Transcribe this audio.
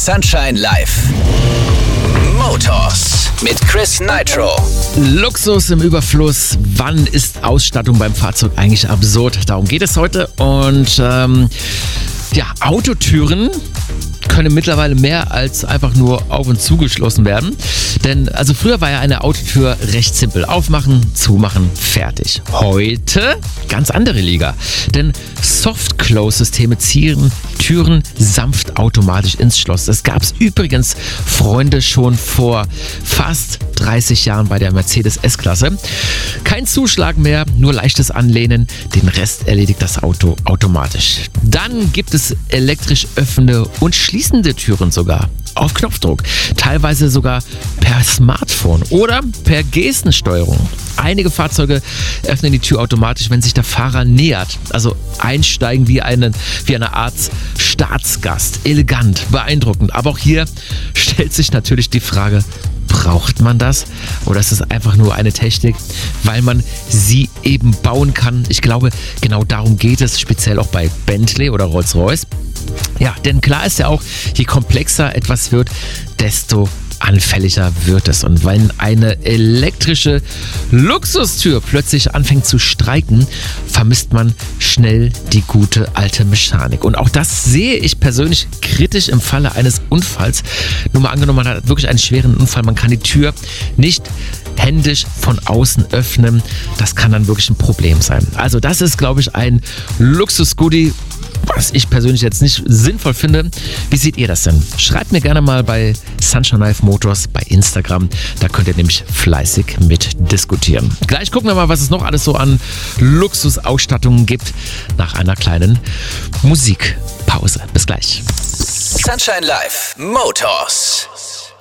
Sunshine Live. Motors mit Chris Nitro. Luxus im Überfluss. Wann ist Ausstattung beim Fahrzeug eigentlich absurd? Darum geht es heute. Und Autotüren können mittlerweile mehr als einfach nur auf- und zugeschlossen werden. Denn also früher war ja eine Autotür recht simpel. Aufmachen, zumachen, fertig. Heute ganz andere Liga. Denn Soft-Close-Systeme ziehen Türen sanft automatisch ins Schloss. Das gab es übrigens, Freunde, schon vor fast 30 Jahren bei der Mercedes S-Klasse. Kein Zuschlag mehr, nur leichtes Anlehnen. Den Rest erledigt das Auto automatisch. Dann gibt es elektrisch öffnende und schließende Türen sogar. Auf Knopfdruck, teilweise sogar per Smartphone oder per Gestensteuerung. Einige Fahrzeuge öffnen die Tür automatisch, wenn sich der Fahrer nähert. Also einsteigen wie eine Art Staatsgast. Elegant, beeindruckend. Aber auch hier stellt sich natürlich die Frage, braucht man das? Oder ist es einfach nur eine Technik, weil man sie eben bauen kann? Ich glaube, genau darum geht es, speziell auch bei Bentley oder Rolls-Royce. Ja, denn klar ist ja auch, je komplexer etwas wird, desto anfälliger wird es. Und wenn eine elektrische Luxustür plötzlich anfängt zu streiken, vermisst man schnell die gute alte Mechanik. Und auch das sehe ich persönlich kritisch im Falle eines Unfalls. Nur mal angenommen, man hat wirklich einen schweren Unfall, man kann die Tür nicht händisch von außen öffnen. Das kann dann wirklich ein Problem sein. Also das ist, glaube ich, ein Luxus-Goodie, was ich persönlich jetzt nicht sinnvoll finde. Wie seht ihr das denn? Schreibt mir gerne mal bei Sunshine Live Motors bei Instagram. Da könnt ihr nämlich fleißig mitdiskutieren. Gleich gucken wir mal, was es noch alles so an Luxusausstattungen gibt, nach einer kleinen Musikpause. Bis gleich. Sunshine Live Motors.